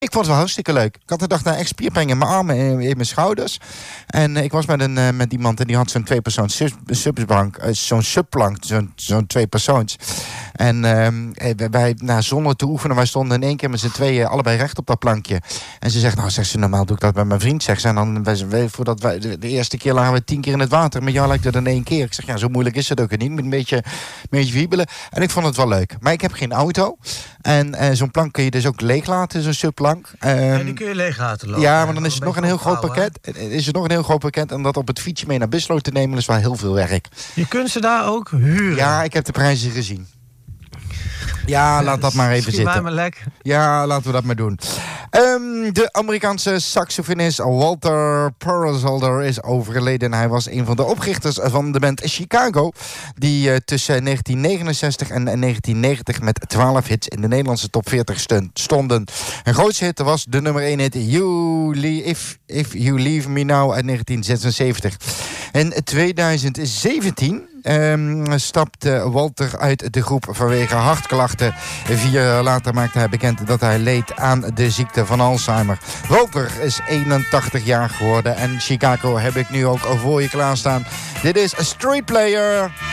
Ik vond het wel hartstikke leuk. Ik had de dag echt spierpijn in mijn armen en in mijn schouders. En ik was met iemand en die had zo'n 2-persoons subbank. Zo'n subplank, zo'n 2-persoons. En wij, zonder te oefenen, wij stonden in één keer met z'n tweeën allebei recht op dat plankje. En ze zegt, normaal doe ik dat met mijn vriend. Zegt ze, en dan, voordat wij, de eerste keer lagen we 10 keer in het water. Met jou lijkt het in 1 keer. Ik zeg, ja, zo moeilijk is het ook niet. Met een beetje wiebelen. En ik vond het wel leuk. Maar ik heb geen auto. En zo'n plank kun je dus ook leeg laten, zo'n subplank. En die kun je leeg laten lopen. Ja, maar dan is het nog een heel groot pakket. Is het nog een heel groot pakket. En dat op het fietsje mee naar Bislo te nemen, is wel heel veel werk. Je kunt ze daar ook huren. Ja, ik heb de prijzen gezien. Ja, laat dat maar even zitten. Maar lekker. Ja, laten we dat maar doen. De Amerikaanse saxofonist Walter Purcell is overleden. Hij was een van de oprichters van de band Chicago, die tussen 1969 en 1990 met 12 hits in de Nederlandse top 40 stonden. Een grootste hit was de nummer 1 hit If You Leave Me Now uit 1976. In 2017 stapte Walter uit de groep vanwege hartklachten. 4 jaar later maakte hij bekend dat hij leed aan de ziekte van Alzheimer. Walter is 81 jaar geworden en Chicago heb ik nu ook voor je klaarstaan. Dit is A Street Player.